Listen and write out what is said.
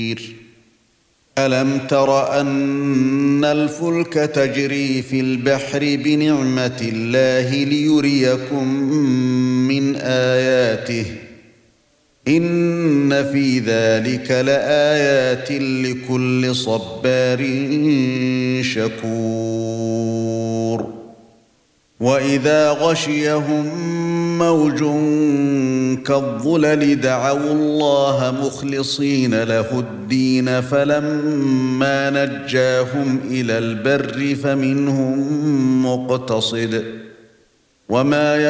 ألم تر أن الفلك تجري في البحر بنعمة الله ليريكم من آياته إن في ذلك لآيات لكل صبار شكور وإذا غشيهم موج كالظلل دعوا الله مخلصين له الدين فلما نجاهم إلى البر فمنهم مقتصد وما